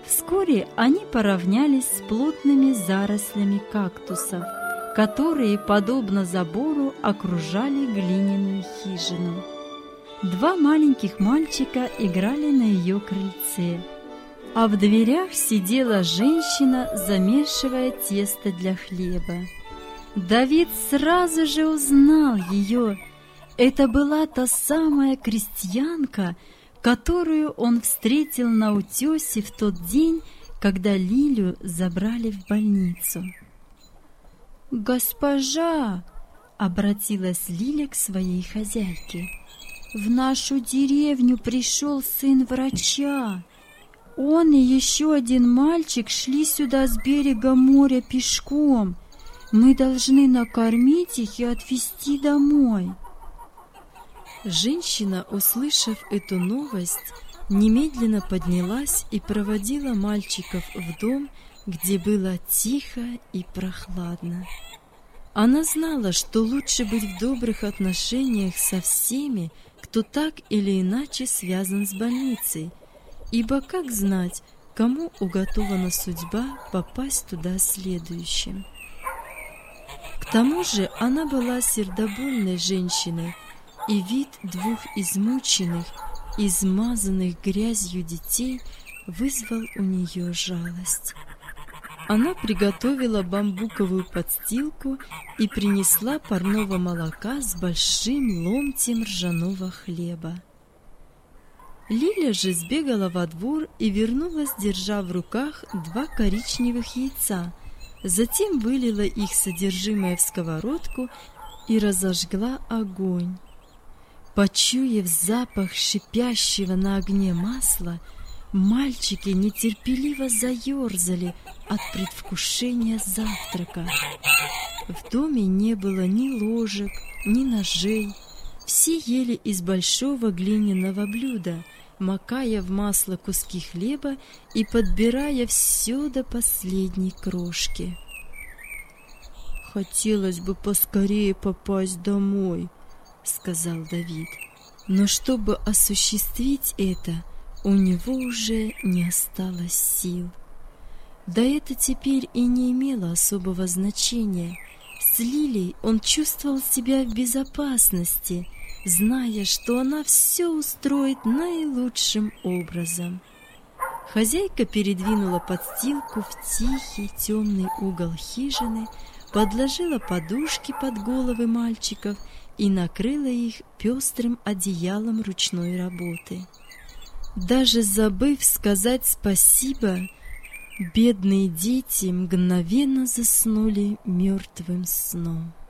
Вскоре они поравнялись с плотными зарослями кактусов, которые, подобно забору, окружали глиняную хижину. Два маленьких мальчика играли на ее крыльце, а в дверях сидела женщина, замешивая тесто для хлеба. Давид сразу же узнал ее. Это была та самая крестьянка, которую он встретил на утесе в тот день, когда Лилю забрали в больницу. «Госпожа!» — обратилась Лиля к своей хозяйке. «В нашу деревню пришел сын врача. Он и еще один мальчик шли сюда с берега моря пешком. Мы должны накормить их и отвезти домой». Женщина, услышав эту новость, немедленно поднялась и проводила мальчиков в дом, где было тихо и прохладно. Она знала, что лучше быть в добрых отношениях со всеми, кто так или иначе связан с больницей, ибо как знать, кому уготована судьба попасть туда следующим. К тому же она была сердобольной женщиной, и вид двух измученных, измазанных грязью детей вызвал у нее жалость. Она приготовила бамбуковую подстилку и принесла парного молока с большим ломтем ржаного хлеба. Лиля же сбегала во двор и вернулась, держа в руках 2 коричневых яйца, затем вылила их содержимое в сковородку и разожгла огонь. Почуяв запах шипящего на огне масла, мальчики нетерпеливо заерзали от предвкушения завтрака. В доме не было ни ложек, ни ножей. Все ели из большого глиняного блюда, макая в масло куски хлеба и подбирая все до последней крошки. «Хотелось бы поскорее попасть домой», — сказал Давид. Но чтобы осуществить это, у него уже не осталось сил. Да это теперь и не имело особого значения. С Лилей он чувствовал себя в безопасности, зная, что она все устроит наилучшим образом. Хозяйка передвинула подстилку в тихий темный угол хижины, подложила подушки под головы мальчиков и накрыла их пестрым одеялом ручной работы. Даже забыв сказать спасибо, бедные дети мгновенно заснули мертвым сном.